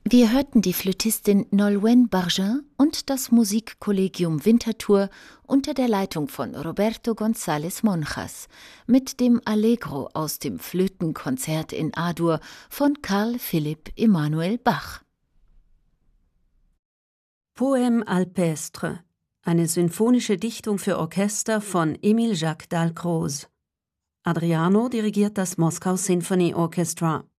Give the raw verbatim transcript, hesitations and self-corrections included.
Wir hörten die Flötistin Nolwenn Bargin und das Musikkollegium Winterthur unter der Leitung von Roberto González Monjas mit dem Allegro aus dem Flötenkonzert in A-Dur von Carl Philipp Emanuel Bach. Poème alpestre, eine sinfonische Dichtung für Orchester von Émile Jacques Dalcroze. Adriano dirigiert das Moskau Symphony Orchestra.